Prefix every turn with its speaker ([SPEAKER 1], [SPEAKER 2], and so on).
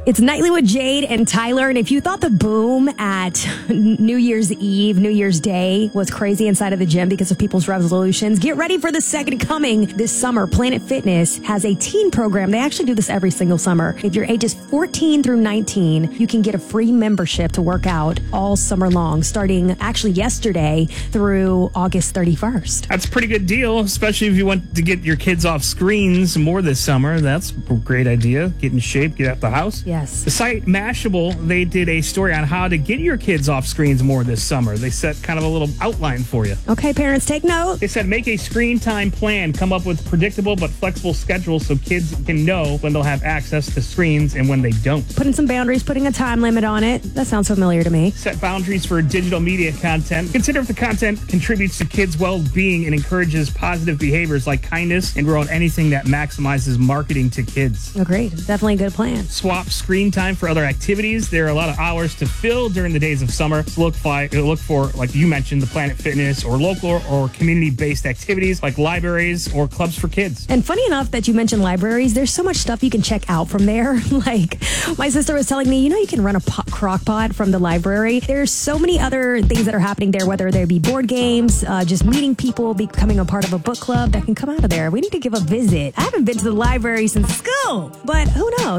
[SPEAKER 1] It's Nightly with Jade and Tyler. And if you thought the boom at New Year's Eve, New Year's Day was crazy inside of the gym because of people's resolutions, get ready for the second coming this summer. Planet Fitness has a teen program. They actually do this every single summer. If your age is 14 through 19, you can get a free membership to work out all summer long, starting actually yesterday through August 31st.
[SPEAKER 2] That's a pretty good deal, especially if you want to get your kids off screens more this summer. That's a great idea. Get in shape, get out the house.
[SPEAKER 1] Yes.
[SPEAKER 2] The site Mashable, they did a story on how to get your kids off screens more this summer. They set kind of a little outline for you.
[SPEAKER 1] Okay, parents, take note.
[SPEAKER 2] They said make a screen time plan. Come up with predictable but flexible schedules so kids can know when they'll have access to screens and when they don't.
[SPEAKER 1] Putting some boundaries, putting a time limit on it. That sounds familiar to me.
[SPEAKER 2] Set boundaries for digital media content. Consider if the content contributes to kids' well-being and encourages positive behaviors like kindness, and rule out anything that maximizes marketing to kids.
[SPEAKER 1] Oh, great. Definitely a good plan.
[SPEAKER 2] Swap screen time for other activities. There are a lot of hours to fill during the days of summer. So look for, like you mentioned, the Planet Fitness or local or community-based activities like libraries or clubs for kids.
[SPEAKER 1] And funny enough that you mentioned libraries, there's so much stuff you can check out from there. Like my sister was telling me, you can run a crock pot from the library. There's so many other things that are happening there, whether they be board games, just meeting people, becoming a part of a book club that can come out of there. We need to give a visit. I haven't been to the library since school, but who knows?